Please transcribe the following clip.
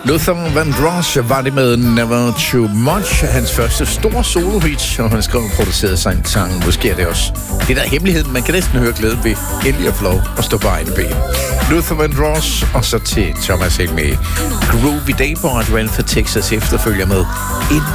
Luther Vandross var det med Never Too Much, hans første store solo-hit, og han skrev og producerede sangen. Måske er det også det der er hemmeligheden. Man kan næsten høre glæden ved endelig at få lov at stå på egne ben. Luther Vandross, og så til Thomas Helmig. Groovy Day på Radio 1 for Texas efterfølger med en